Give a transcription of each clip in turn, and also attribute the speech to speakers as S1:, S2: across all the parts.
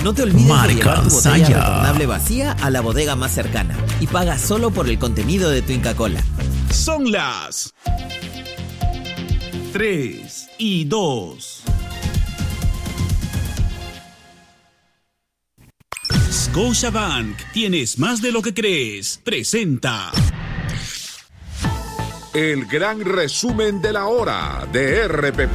S1: No te olvides de llevar tu botella retornable vacía a la bodega más cercana y paga solo por el contenido de tu Inca Kola.
S2: Son las 3:02. Scotiabank, tienes más de lo que crees. Presenta
S3: el gran resumen de la hora de RPP.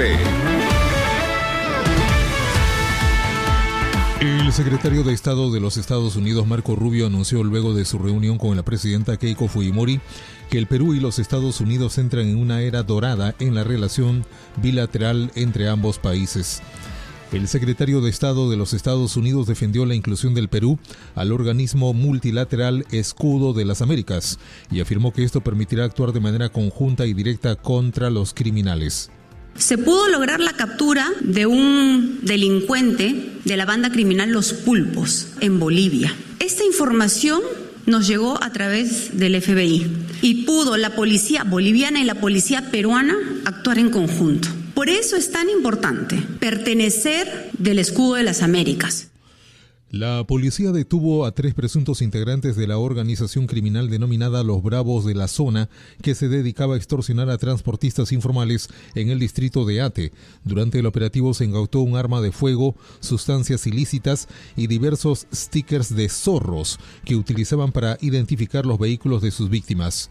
S4: El secretario de Estado de los Estados Unidos, Marco Rubio, anunció luego de su reunión con la presidenta Keiko Fujimori que el Perú y los Estados Unidos entran en una era dorada en la relación bilateral entre ambos países. El secretario de Estado de los Estados Unidos defendió la inclusión del Perú al organismo multilateral Escudo de las Américas y afirmó que esto permitirá actuar de manera conjunta y directa contra los criminales.
S5: Se pudo lograr la captura de un delincuente de la banda criminal Los Pulpos en Bolivia. Esta información nos llegó a través del FBI y pudo la policía boliviana y la policía peruana actuar en conjunto. Por eso es tan importante pertenecer del Escudo de las Américas.
S4: La policía detuvo a 3 presuntos integrantes de la organización criminal denominada Los Bravos de la Zona, que se dedicaba a extorsionar a transportistas informales en el distrito de Ate. Durante el operativo se incautó un arma de fuego, sustancias ilícitas y diversos stickers de zorros que utilizaban para identificar los vehículos de sus víctimas.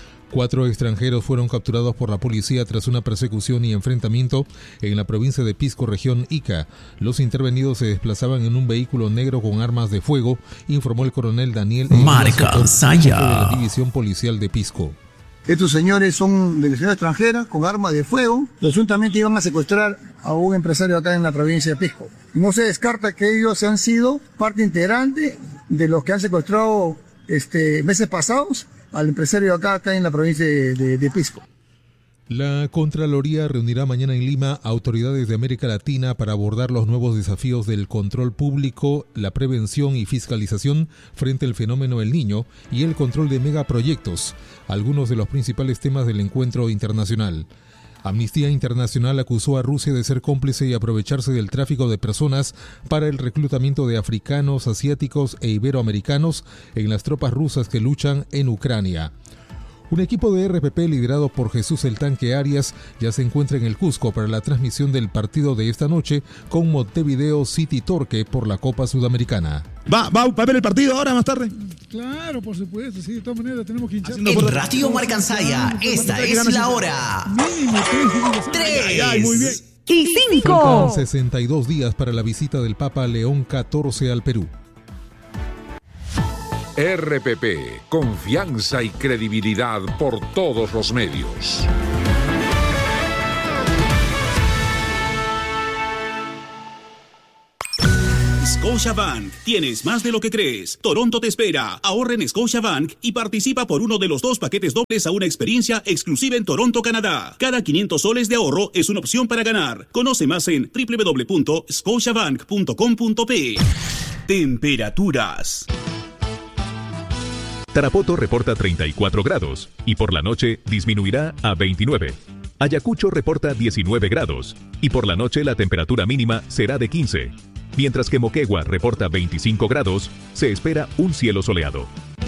S4: 4 extranjeros fueron capturados por la policía tras una persecución y enfrentamiento en la provincia de Pisco, región Ica. Los intervenidos se desplazaban en un vehículo negro con armas de fuego, informó el coronel Daniel
S2: Marca Saya,
S4: de la División Policial de Pisco.
S6: Estos señores son de nacionalidad extranjera con armas de fuego. Presuntamente iban a secuestrar a un empresario acá en la provincia de Pisco. No se descarta que ellos han sido parte integrante de los que han secuestrado meses pasados al empresario acá en la provincia de Pisco.
S4: La Contraloría reunirá mañana en Lima a autoridades de América Latina para abordar los nuevos desafíos del control público, la prevención y fiscalización frente al fenómeno El Niño y el control de megaproyectos, algunos de los principales temas del encuentro internacional. Amnistía Internacional acusó a Rusia de ser cómplice y aprovecharse del tráfico de personas para el reclutamiento de africanos, asiáticos e iberoamericanos en las tropas rusas que luchan en Ucrania. Un equipo de RPP liderado por Jesús el Tanque Arias ya se encuentra en el Cusco para la transmisión del partido de esta noche con Montevideo City Torque por la Copa Sudamericana.
S7: ¿Va a ver el partido ahora más tarde?
S8: Claro, por supuesto, sí, de todas maneras tenemos que hinchar.
S2: En Radio Marcansaya, esta es la hora. 3
S9: y 5.
S4: Faltan 62 días para la visita del Papa León XIV al Perú.
S3: RPP, confianza y credibilidad por todos los medios.
S2: Scotiabank, tienes más de lo que crees. Toronto te espera. Ahorra en Scotiabank y participa por uno de los 2 paquetes dobles a una experiencia exclusiva en Toronto, Canadá. Cada 500 soles de ahorro es una opción para ganar. Conoce más en www.scotiabank.com.pe. Temperaturas.
S10: Tarapoto reporta 34 grados y por la noche disminuirá a 29. Ayacucho reporta 19 grados y por la noche la temperatura mínima será de 15. Mientras que Moquegua reporta 25 grados, se espera un cielo soleado.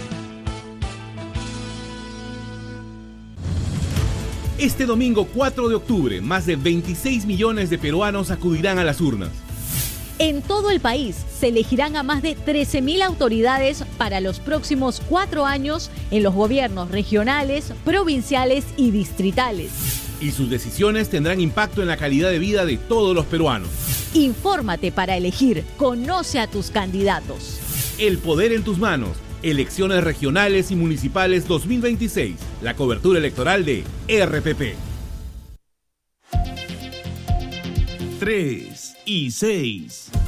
S11: Este domingo 4 de octubre, más de 26 millones de peruanos acudirán a las urnas.
S9: En todo el país se elegirán a más de 13.000 autoridades para los próximos 4 años en los gobiernos regionales, provinciales y distritales.
S11: Y sus decisiones tendrán impacto en la calidad de vida de todos los peruanos.
S9: Infórmate para elegir. Conoce a tus candidatos.
S11: El poder en tus manos. Elecciones regionales y municipales 2026. La cobertura electoral de RPP.
S2: 3 y 6.